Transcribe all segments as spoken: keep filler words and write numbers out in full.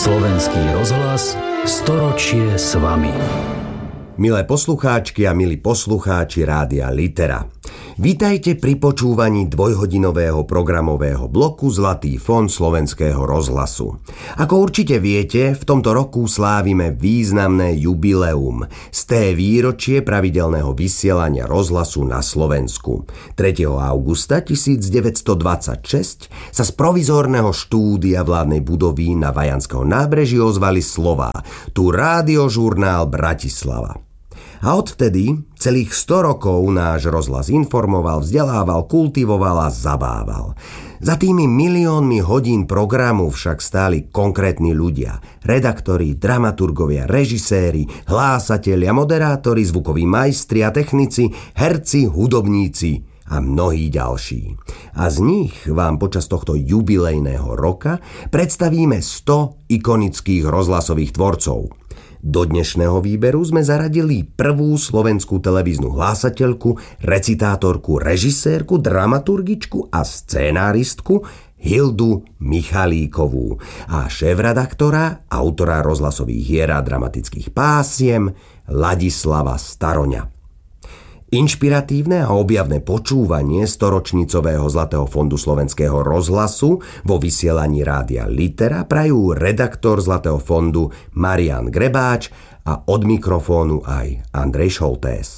Slovenský rozhlas storočie s vami. Milé poslucháčky a milí poslucháči Rádia Litera. Vítajte pri počúvaní dvojhodinového programového bloku Zlatý fond Slovenského rozhlasu. Ako určite viete, v tomto roku slávime významné jubileum, sté výročie pravidelného vysielania rozhlasu na Slovensku. tretieho augusta tisícdeväťstodvadsaťšesť sa z provizórneho štúdia vládnej budovy na Vajanského nábreží ozvali slová: tu rádiožurnál Bratislava. A odvtedy celých sto rokov náš rozhlas informoval, vzdelával, kultivoval a zabával. Za tými miliónmi hodín programu však stáli konkrétni ľudia. Redaktori, dramaturgovia, režiséri, hlásatelia, moderátori, zvukoví majstri a technici, herci, hudobníci a mnohí ďalší. A z nich vám počas tohto jubilejného roka predstavíme sto ikonických rozhlasových tvorcov. Do dnešného výberu sme zaradili prvú slovenskú televíznu hlásateľku, recitátorku, režisérku, dramaturgičku a scénáristku Hildu Michalíkovú a šéfredaktora, autora rozhlasových hier a dramatických pásiem Ladislava Staroňa. Inšpiratívne a objavné počúvanie storočnicového Zlatého fondu Slovenského rozhlasu vo vysielaní Rádia Litera prajú redaktor Zlatého fondu Marián Grebáč a od mikrofónu aj Andrej Šoltés.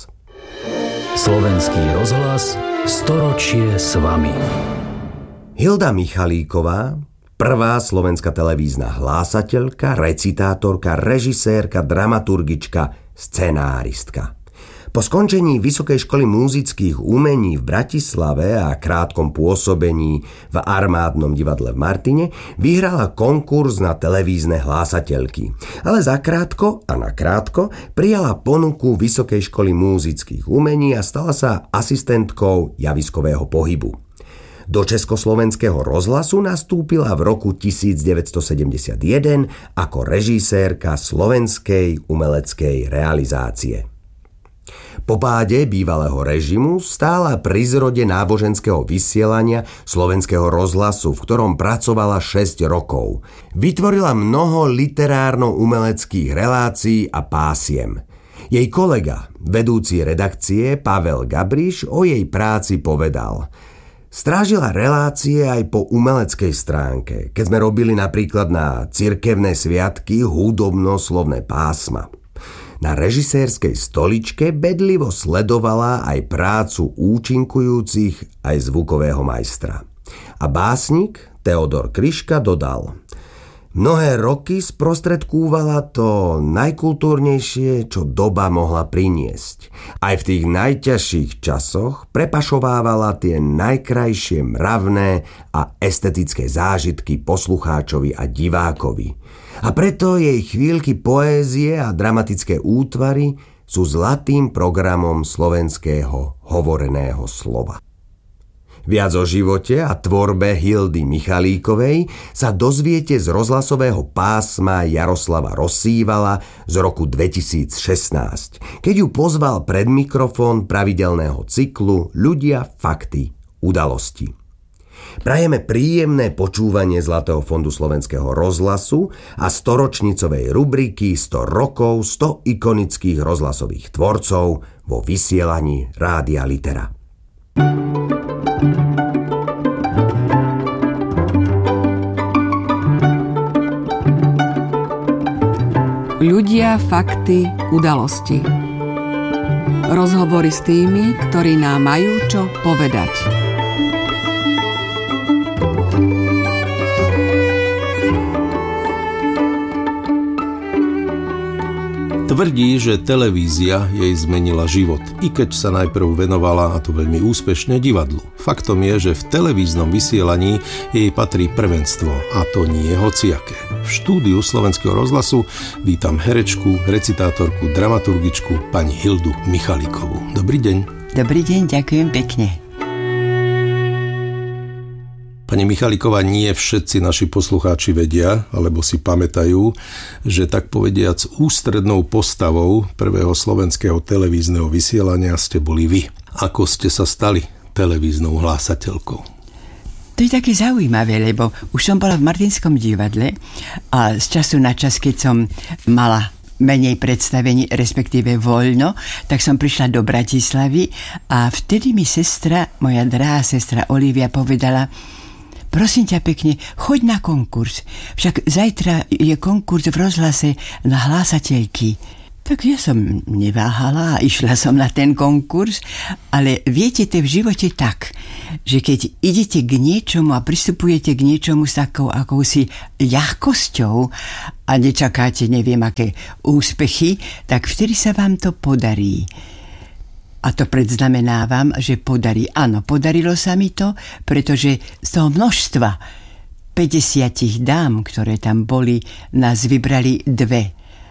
Slovenský rozhlas storočie s vami. Hilda Michalíková, prvá slovenská televízna hlásateľka, recitátorka, režisérka, dramaturgička, scenáristka. Po skončení Vysokej školy múzických umení v Bratislave a krátkom pôsobení v armádnom divadle v Martine vyhrala konkurs na televízne hlásateľky. Ale zakrátko a nakrátko prijala ponuku Vysokej školy múzických umení a stala sa asistentkou javiskového pohybu. Do Československého rozhlasu nastúpila v roku devätnásťstosedemdesiatjeden ako režisérka slovenskej umeleckej realizácie. Po páde bývalého režimu stála pri zrode náboženského vysielania slovenského rozhlasu, v ktorom pracovala šesť rokov. Vytvorila mnoho literárno-umeleckých relácií a pásiem. Jej kolega, vedúci redakcie Pavel Gabriš, o jej práci povedal: strážila relácie aj po umeleckej stránke, keď sme robili napríklad na cirkevné sviatky hudobno-slovné pásma. Na režisérskej stoličke bedlivo sledovala aj prácu účinkujúcich aj zvukového majstra. A básnik Teodor Kryška dodal: mnohé roky sprostredkúvala to najkultúrnejšie, čo doba mohla priniesť. Aj v tých najťažších časoch prepašovávala tie najkrajšie mravné a estetické zážitky poslucháčovi a divákovi. A preto jej chvíľky poézie a dramatické útvary sú zlatým programom slovenského hovoreného slova. Viac o živote a tvorbe Hildy Michalíkovej sa dozviete z rozhlasového pásma Jaroslava Rosívala z roku dvetisícšestnásť, keď ju pozval pred mikrofón pravidelného cyklu Ľudia, fakty, udalosti. Prajeme príjemné počúvanie Zlatého fondu Slovenského rozhlasu a storočnicovej rubriky sto rokov, sto ikonických rozhlasových tvorcov vo vysielaní Rádia Litera. Ľudia, fakty, udalosti. Rozhovory s tými, ktorí nám majú čo povedať. Tvrdí, že televízia jej zmenila život, i keď sa najprv venovala, a to veľmi úspešne, divadlu. Faktom je, že v televíznom vysielaní jej patrí prvenstvo, a to nie hociaké. V štúdiu Slovenského rozhlasu vítam herečku, recitátorku, dramaturgičku pani Hildu Michalíkovú. Dobrý deň. Dobrý deň, ďakujem pekne. Pani Michalíková, nie všetci naši poslucháči vedia, alebo si pamätajú, že tak povediac ústrednou postavou prvého slovenského televízneho vysielania ste boli vy. Ako ste sa stali televíznou hlásateľkou? To je také zaujímavé, lebo už som bola v Martinskom divadle a z času na čas, keď som mala menej predstavení, respektíve voľno, tak som prišla do Bratislavy a vtedy mi sestra, moja drahá sestra Olivia povedala: prosím ťa pekne, choď na konkurs. Však zajtra je konkurs v rozhlase na hlásateľky. Tak ja som neváhala a išla som na ten konkurs, ale viete, to je v živote tak, že keď idete k niečomu a pristupujete k niečomu s takou akousi ľahkosťou a nečakáte neviem aké úspechy, tak vtedy sa vám to podarí. A to predznamenávam, že podarí. Áno, podarilo sa mi to, pretože z toho množstva päťdesiat dám, ktoré tam boli, nás vybrali dve.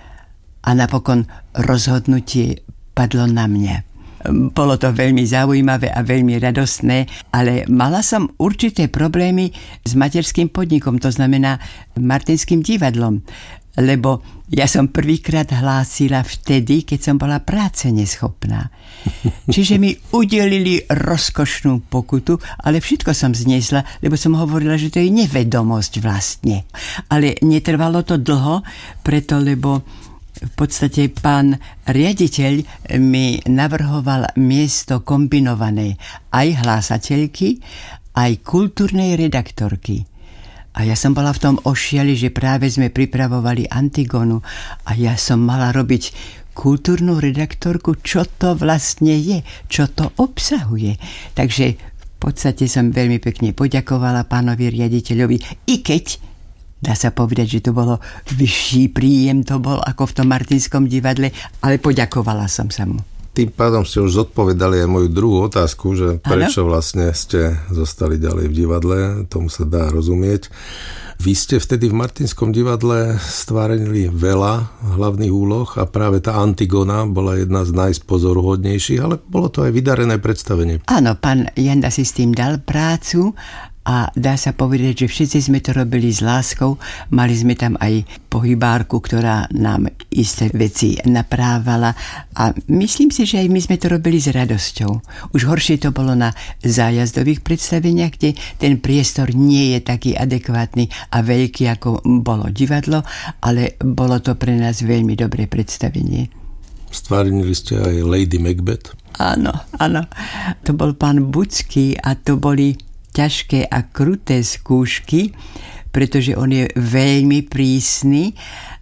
A napokon rozhodnutie padlo na mňa. Bolo to veľmi zaujímavé a veľmi radostné, ale mala som určité problémy s materským podnikom, to znamená Martinským divadlom, lebo ja som prvýkrát hlásila vtedy, keď som bola práce neschopná. Čiže mi udelili rozkošnú pokutu, ale všetko som zniesla, lebo som hovorila, že to je nevedomosť vlastne. Ale netrvalo to dlho, preto lebo v podstate pán riaditeľ mi navrhoval miesto kombinované aj hlásateľky, aj kultúrnej redaktorky. A ja som bola v tom ošiali, že práve sme pripravovali Antigonu a ja som mala robiť kultúrnu redaktorku, čo to vlastne je, čo to obsahuje. Takže v podstate som veľmi pekne poďakovala pánovi riaditeľovi, i keď dá sa povedať, že to bolo vyšší príjem, to bol ako v tom Martinskom divadle, ale poďakovala som sa mu. Tým pádom ste už zodpovedali aj moju druhú otázku, že prečo ano? Vlastne ste zostali ďalej v divadle, tomu sa dá rozumieť. Vy ste vtedy v Martinskom divadle stvárnili veľa hlavných úloh a práve tá Antigona bola jedna z najpozoruhodnejších, ale bolo to aj vydarené predstavenie. Áno, pán Janda si s tým dal prácu a dá sa povedať, že všetci sme to robili s láskou. Mali sme tam aj pohybárku, ktorá nám isté veci naprávala a myslím si, že aj my sme to robili s radosťou. Už horšie to bolo na zájazdových predstaveniach, kde ten priestor nie je taký adekvátny a veľký, ako bolo divadlo, ale bolo to pre nás veľmi dobré predstavenie. Stvárnili ste aj Lady Macbeth? Áno, áno. To bol pán Bucký a to boli ťažké a kruté skúšky, pretože on je veľmi prísny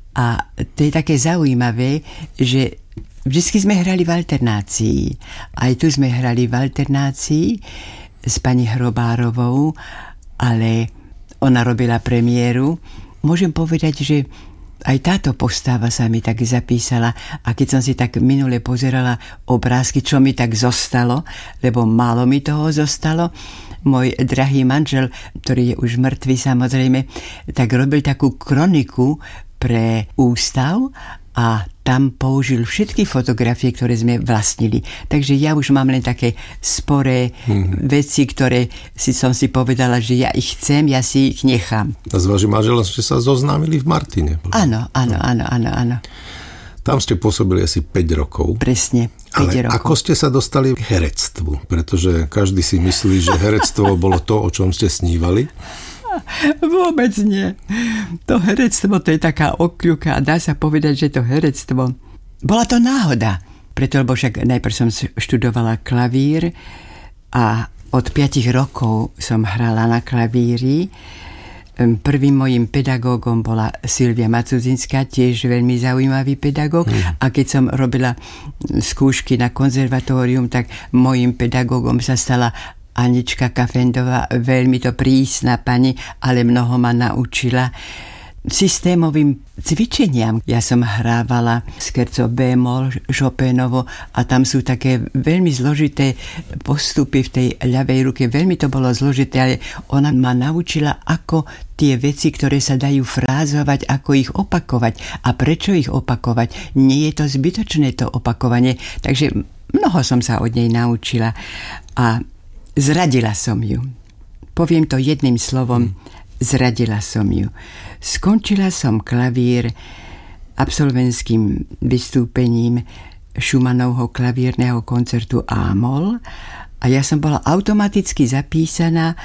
a to je také zaujímavé, že vždy sme hrali v alternácii. Aj tu sme hrali v alternácii s pani Hrobárovou, ale ona robila premiéru. Môžem povedať, že aj táto postava sa mi tak zapísala a keď som si tak minule pozerala obrázky, čo mi tak zostalo, lebo málo mi toho zostalo, môj drahý manžel, ktorý je už mŕtvý samozrejme, tak robil takú kroniku pre ústav a tam použil všetky fotografie, ktoré sme vlastnili. Takže ja už mám len také sporé mm-hmm. veci, ktoré si som si povedala, že ja ich chcem, ja si ich nechám. A s vašim manželom ste sa zoznámili v Martine? Áno, áno, áno, áno, áno. Tam ste pôsobili asi päť rokov. Presne, päť Ale rokov. ako ste sa dostali k herectvu? Pretože každý si myslí, že herectvo bolo to, o čom ste snívali. Vôbec nie. To herectvo, to je taká okľuka a dá sa povedať, že to herectvo bola to náhoda. Preto, lebo však najprv som študovala klavír a od piatich rokov som hrala na klavíri. Prvým mojím pedagógom bola Silvia Macudzinska, tiež veľmi zaujímavý pedagóg. Mm. A keď som robila skúšky na konzervatórium, tak mojím pedagógom sa stala Anička Kafendová, veľmi to prísna pani, ale mnoho ma naučila systémovým cvičeniam. Ja som hrávala skerco bémol, Chopinovo a tam sú také veľmi zložité postupy v tej ľavej ruke. Veľmi to bolo zložité, ale ona ma naučila, ako tie veci, ktoré sa dajú frázovať, ako ich opakovať a prečo ich opakovať. Nie je to zbytočné to opakovanie, takže mnoho som sa od nej naučila a zradila som ju. Poviem to jedným slovom, zradila som ju. Skončila som klavír absolventským vystúpením Schumannovho klavírneho koncertu A-moll a ja som bola automaticky zapísaná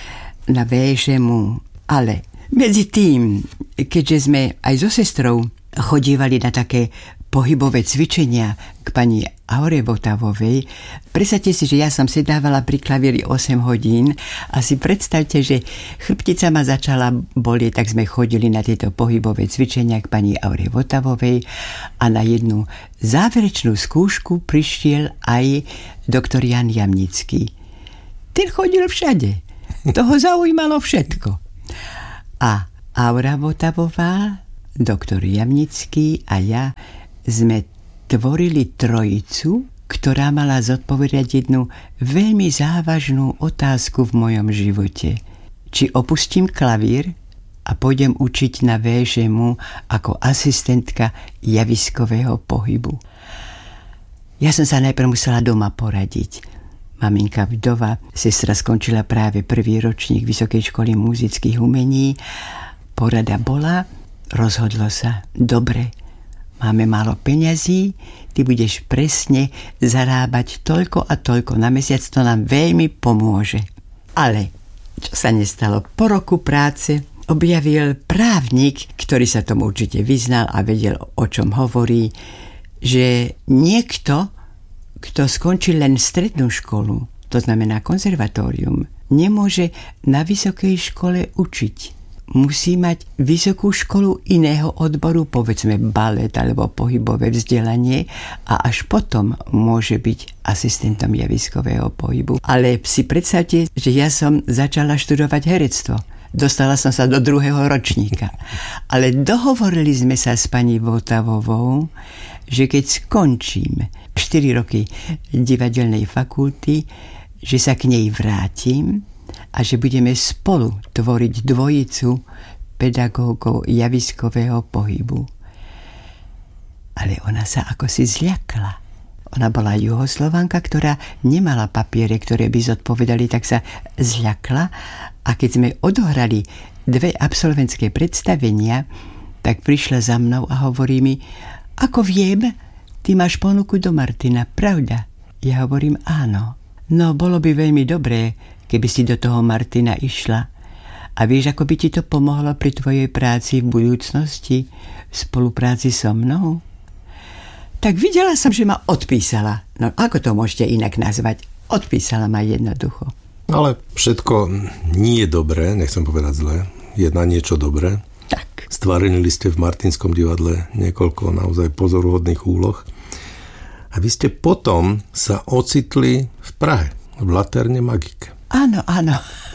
na véšemu. Ale medzi tým, keďže sme aj so sestrou chodívali na také pohybové cvičenia k pani Aure Votavovej, predstavte si, že ja som sedávala pri klavíri osem hodín a si predstavte, že chrbtica ma začala bolieť, tak sme chodili na tieto pohybové cvičenia k pani Aure Votavovej a na jednu záverečnú skúšku prišiel aj doktor Jan Jamnický. Ten chodil všade. Toho zaujímalo všetko. A Aura Votavová, doktor Jamnický a ja sme tvorili trojicu, ktorá mala zodpovedať jednu veľmi závažnú otázku v mojom živote. Či opustím klavír a pôjdem učiť na véšemu ako asistentka javiskového pohybu. Ja som sa najprv musela doma poradiť. Maminka vdova, sestra skončila práve prvý ročník Vysokej školy muzických umení. Porada bola, rozhodlo sa, dobre, máme málo peňazí, ty budeš presne zarábať toľko a toľko na mesiac, to nám veľmi pomôže. Ale čo sa nestalo? Po roku práce objavil právnik, ktorý sa tomu určite vyznal a vedel, o čom hovorí, že niekto, kto skončil len strednú školu, to znamená konzervatórium, nemôže na vysokej škole učiť. Musí mať vysokú školu iného odboru, povedzme balet alebo pohybové vzdelanie a až potom môže byť asistentom javiskového pohybu. Ale si predstavte, že ja som začala študovať herectvo. Dostala som sa do druhého ročníka. Ale dohovorili sme sa s pani Votavovou, že keď skončím štyri roky divadelnej fakulty, že sa k nej vrátim a že budeme spolu tvoriť dvojicu pedagógov javiskového pohybu. Ale ona sa ako si zľakla. Ona bola Juhoslovanka, ktorá nemala papiere, ktoré by zodpovedali, tak sa zľakla a keď sme odohrali dve absolventské predstavenia, tak prišla za mnou a hovorí mi, ako viem, ty máš ponuku do Martina, pravda? Ja hovorím áno. No, bolo by veľmi dobré, keby si do toho Martina išla. A vieš, ako by ti to pomohlo pri tvojej práci v budúcnosti, v spolupráci so mnou? Tak videla som, že ma odpísala. No, ako to môžete inak nazvať? Odpísala ma jednoducho. Ale všetko nie je dobré, nechcem povedať zle, je na niečo dobré. Tak. Stvárnili ste v Martinskom divadle niekoľko naozaj pozoruhodných úloh. A vy ste potom sa ocitli v Prahe, v Laterne Magike. Áno, áno.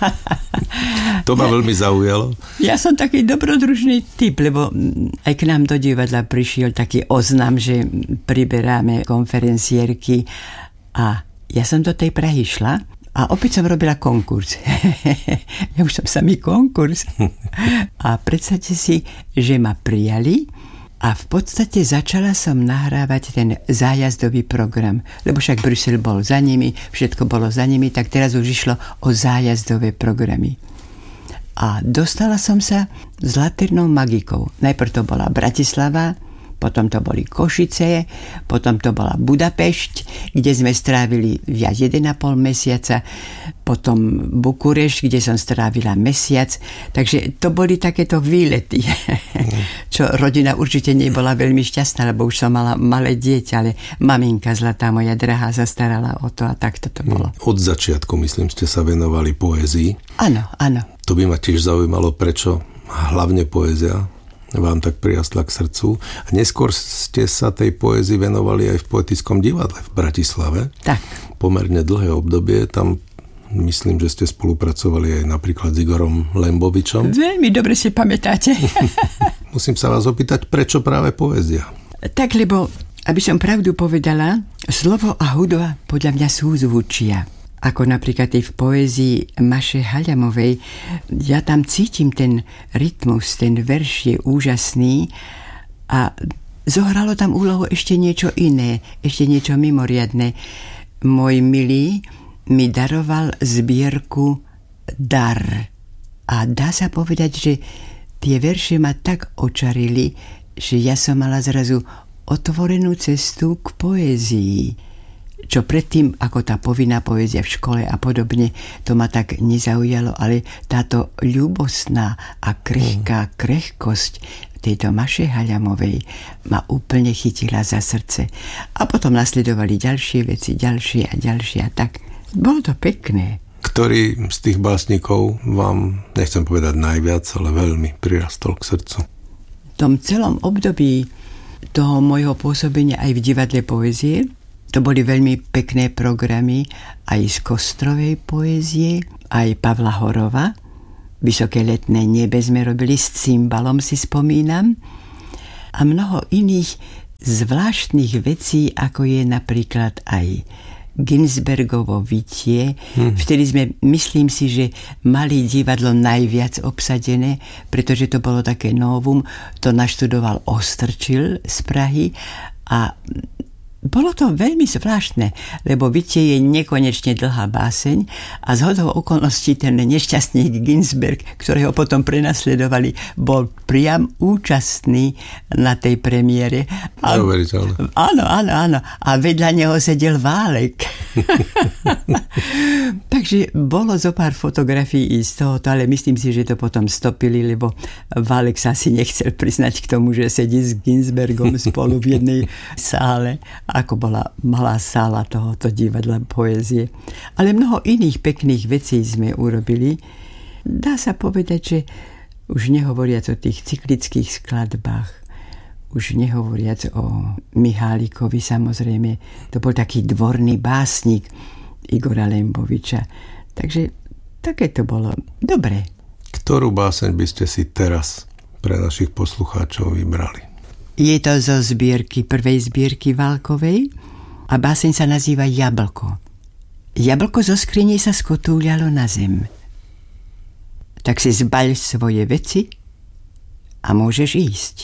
To ma veľmi zaujalo. Ja som taký dobrodružný typ, lebo aj k nám do divadla prišiel taký oznam, že priberáme konferenciérky a ja som do tej Prahy šla a opäť som robila konkurs. Ja už som samý konkurs. A predstavte si, že ma prijali a v podstate začala som nahrávať ten zájazdový program, lebo však Brusel bol za nimi, všetko bolo za nimi, tak teraz už išlo o zájazdové programy. A dostala som sa s Laternou Magikou. Najprv to bola Bratislava, potom to boli Košice, potom to bola Budapešť, kde sme strávili viac jeden a pol mesiaca, potom Bukurešť, kde som strávila mesiac. Takže to boli takéto výlety, čo rodina určite nebola veľmi šťastná, lebo už som mala malé dieťa, ale maminka zlatá moja drahá sa starala o to a takto to bolo. Od začiatku, myslím, ste sa venovali poézii. Áno, áno. To by ma tiež zaujímalo, prečo hlavne poézia vám tak prirastla k srdcu. A neskôr ste sa tej poézii venovali aj v Poetickom divadle v Bratislave. Tak. Pomerne dlhé obdobie. Tam myslím, že ste spolupracovali aj napríklad s Igorom Lembovičom. Veľmi dobre si pamätáte. Musím sa vás opýtať, prečo práve poézia? Tak, lebo, aby som pravdu povedala, slovo a hudba podľa mňa súzvučia. Ako napríklad aj v poézii Maše Haľamovej, ja tam cítim ten rytmus, ten verš je úžasný a zohralo tam úlohu ešte niečo iné, ešte niečo mimoriadne. Môj milý mi daroval zbierku Dar. A dá sa povedať, že tie verše ma tak očarili, že ja som mala zrazu otvorenú cestu k poézii. čo predtým, ako tá povinná poézia v škole a podobne, to ma tak nezaujalo, ale táto ľúbosná a krehká krehkosť tejto Maše Haľamovej ma úplne chytila za srdce. A potom nasledovali ďalšie veci, ďalšie a ďalšie a tak. Bolo to pekné. Ktorý z tých básnikov vám, nechcem povedať najviac, ale veľmi prirastol k srdcu? V tom celom období toho môjho pôsobenia aj v divadle poézie, to boli veľmi pekné programy aj z Kostrovej poézie, aj Pavla Horova. Vysoké letné nebe sme robili s cymbalom, si spomínam. A mnoho iných zvláštnych vecí, ako je napríklad aj Ginsbergovo Vitie. Hmm. Vtedy sme, myslím si, že mali divadlo najviac obsadené, pretože to bolo také novum. To naštudoval Ostrčil z Prahy a bolo to veľmi zvláštne, lebo Vitie je nekonečne dlhá báseň a zhodou okolností ten nešťastný Ginsberg, ktorého potom prenasledovali, bol priam účastný na tej premiére. A, áno, áno, áno. A vedľa neho sedel Válek. Takže bolo zo pár fotografií z tohoto, ale myslím si, že to potom stopili, lebo Válek sa asi nechcel priznať k tomu, že sedí s Ginsbergom spolu v jednej sále, ako bola malá sála tohoto divadla poézie. Ale mnoho iných pekných vecí sme urobili. Dá sa povedať, že už nehovoriac o tých cyklických skladbách, už nehovoriac o Mihálikovi, samozrejme, to bol taký dvorný básnik Igora Lemboviča. Takže také to bolo dobre. Ktorú báseň by ste si teraz pre našich poslucháčov vybrali? Je to zo zbierky, prvej zbierky Válkovej a báseň sa nazýva Jablko. Jablko zo skrine sa skotúľalo na zem. Tak si zbaľ svoje veci a môžeš ísť.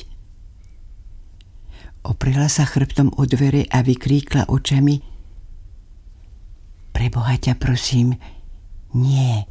Oprela sa chrbtom o dvere a vykríkla očami: Preboha ťa prosím, nie.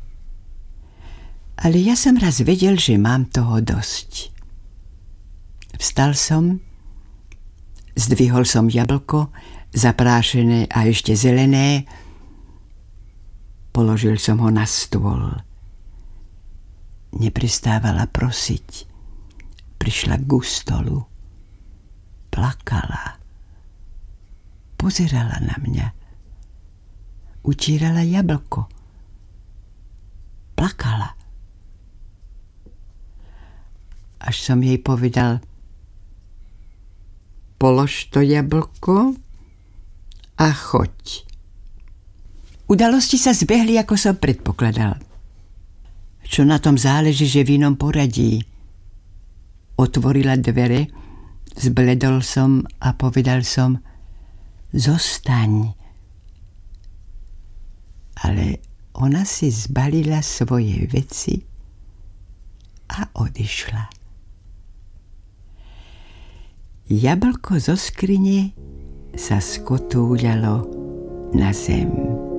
Ale ja som raz vedel, že mám toho dosť. Vstal som, zdvihol som jablko, zaprášené a ešte zelené, položil som ho na stôl. Neprestávala prosiť. Prišla k stolu, plakala, pozerala na mňa, utírala jablko, plakala. Až som jej povedal: Polož to jablko a choď. Udalosti sa zbehli, ako som predpokladal. Čo na tom záleží, že v inom poradí. Otvorila dvere, zbledol som a povedal som: Zostaň. Ale ona si zbalila svoje veci a odišla. Jablko zo skrine sa skotúľalo na zem.